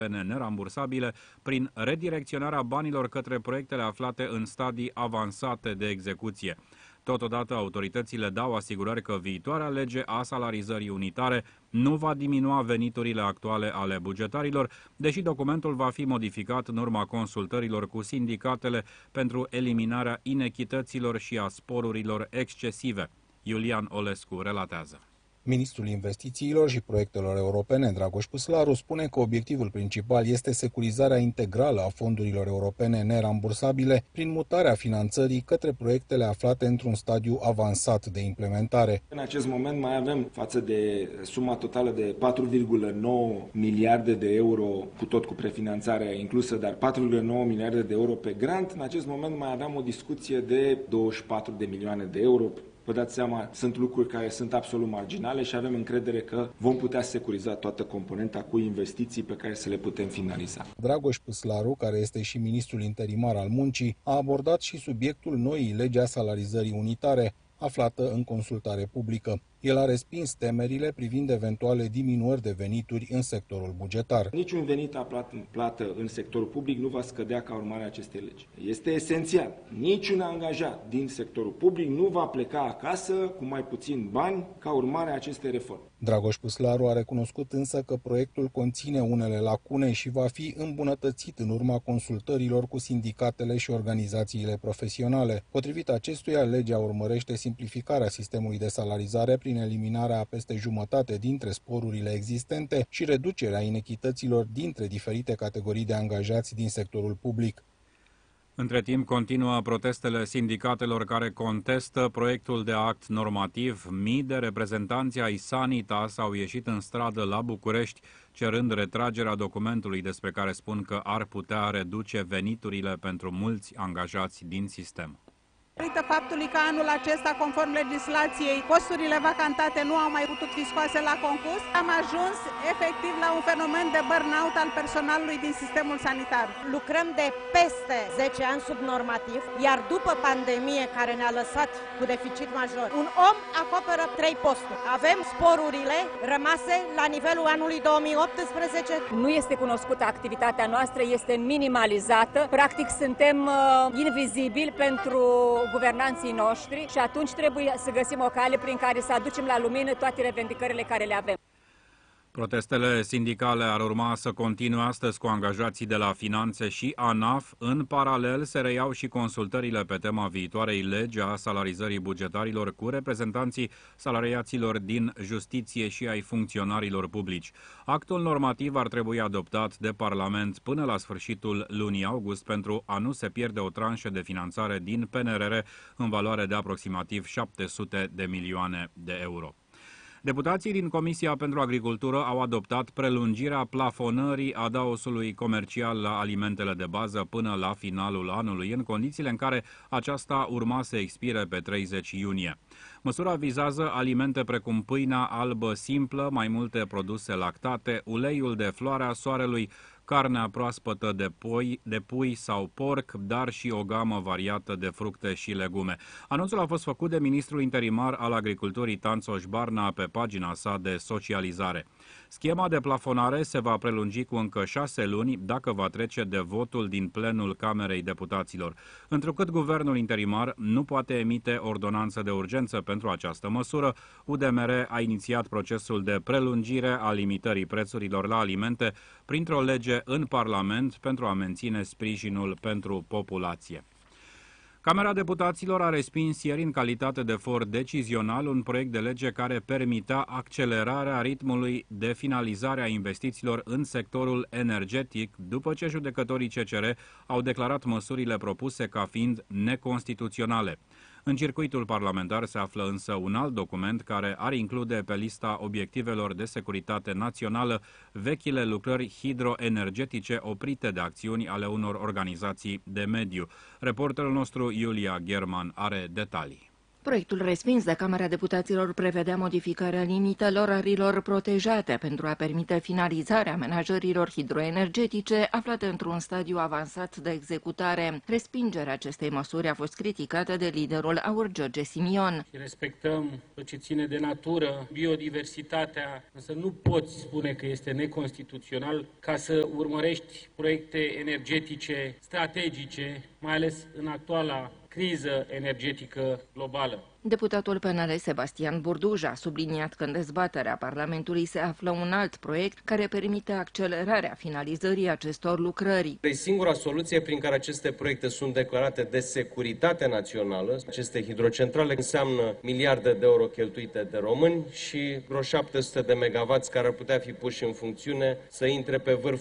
nerambursabile prin redirecționarea banilor către proiectele aflate în stadii avansate de execuție. Totodată, autoritățile dau asigurări că viitoarea lege a salarizării unitare nu va diminua veniturile actuale ale bugetarilor, deși documentul va fi modificat în urma consultărilor cu sindicatele pentru eliminarea inechităților și a sporurilor excesive. Iulian Olescu relatează. Ministrul Investițiilor și Proiectelor Europene, Dragoș Păslaru, spune că obiectivul principal este securizarea integrală a fondurilor europene nerambursabile prin mutarea finanțării către proiectele aflate într-un stadiu avansat de implementare. În acest moment mai avem, față de suma totală de 4,9 miliarde de euro, cu prefinanțarea inclusă, dar 4,9 miliarde de euro pe grant, în acest moment mai aveam o discuție de 24 de milioane de euro. Vă dați seama, sunt lucruri care sunt absolut marginale și avem încredere că vom putea securiza toată componenta cu investiții pe care să le putem finaliza. Dragoș Păslaru, care este și ministrul interimar al muncii, a abordat și subiectul noii legi a salarizării unitare, aflată în consultare publică. El a respins temerile privind eventuale diminuări de venituri în sectorul bugetar. Niciun venit plată în sectorul public nu va scădea ca urmare a acestei legi. Este esențial. Niciun angajat din sectorul public nu va pleca acasă cu mai puțin bani ca urmare a acestei reforme. Dragoș Păslaru a recunoscut însă că proiectul conține unele lacune și va fi îmbunătățit în urma consultărilor cu sindicatele și organizațiile profesionale. Potrivit acestuia, legea urmărește simplificarea sistemului de salarizare prin eliminarea a peste jumătate dintre sporurile existente și reducerea inechităților dintre diferite categorii de angajați din sectorul public. Între timp, continuă protestele sindicatelor care contestă proiectul de act normativ. Mii de reprezentanți ai Sanitas au ieșit în stradă la București, cerând retragerea documentului despre care spun că ar putea reduce veniturile pentru mulți angajați din sistem. Datorită faptului că anul acesta, conform legislației, posturile vacantate nu au mai putut fi scoase la concurs, am ajuns efectiv la un fenomen de burn-out al personalului din sistemul sanitar. Lucrăm de peste 10 ani sub normativ, iar după pandemie care ne-a lăsat cu deficit major, un om acoperă 3 posturi. Avem sporurile rămase la nivelul anului 2018. Nu este cunoscută activitatea noastră, este minimalizată. Practic suntem invizibili pentru guvernanții noștri și atunci trebuie să găsim o cale prin care să aducem la lumină toate revendicările care le avem. Protestele sindicale ar urma să continue astăzi cu angajații de la Finanțe și ANAF. În paralel se reiau și consultările pe tema viitoarei legi a salarizării bugetarilor cu reprezentanții salariaților din justiție și ai funcționarilor publici. Actul normativ ar trebui adoptat de Parlament până la sfârșitul lunii august pentru a nu se pierde o tranșă de finanțare din PNRR în valoare de aproximativ 700 de milioane de euro. Deputații din Comisia pentru Agricultură au adoptat prelungirea plafonării adaosului comercial la alimentele de bază până la finalul anului, în condițiile în care aceasta urma să expire pe 30 iunie. Măsura vizează alimente precum pâinea albă simplă, mai multe produse lactate, uleiul de floarea soarelui, carnea proaspătă de pui sau porc, dar și o gamă variată de fructe și legume. Anunțul a fost făcut de ministrul interimar al agriculturii Tanțoș Barna pe pagina sa de socializare. Schema de plafonare se va prelungi cu încă 6 luni dacă va trece de votul din plenul Camerei Deputaților. Întrucât guvernul interimar nu poate emite ordonanță de urgență pentru această măsură, UDMR a inițiat procesul de prelungire a limitării prețurilor la alimente printr-o lege în Parlament pentru a menține sprijinul pentru populație. Camera Deputaților a respins ieri în calitate de for decizional un proiect de lege care permitea accelerarea ritmului de finalizare a investițiilor în sectorul energetic, după ce judecătorii CCR au declarat măsurile propuse ca fiind neconstituționale. În circuitul parlamentar se află însă un alt document care ar include pe lista obiectivelor de securitate națională vechile lucrări hidroenergetice oprite de acțiuni ale unor organizații de mediu. Reporterul nostru Iulia German are detalii. Proiectul respins de Camera Deputaților prevedea modificarea limitelor arilor protejate pentru a permite finalizarea amenajărilor hidroenergetice aflate într-un stadiu avansat de executare. Respingerea acestei măsuri a fost criticată de liderul AUR, George Simion. Respectăm tot ce ține de natură, biodiversitatea, însă nu poți spune că este neconstituțional ca să urmărești proiecte energetice strategice, mai ales în actuala criză energetică globală. Deputatul PNL Sebastian Burduj a subliniat că în dezbaterea Parlamentului se află un alt proiect care permite accelerarea finalizării acestor lucrări. Singura soluție prin care aceste proiecte sunt declarate de securitate națională, aceste hidrocentrale, înseamnă miliarde de euro cheltuite de români și vreo 700 de megawatts care ar putea fi puși în funcțiune să intre pe vârf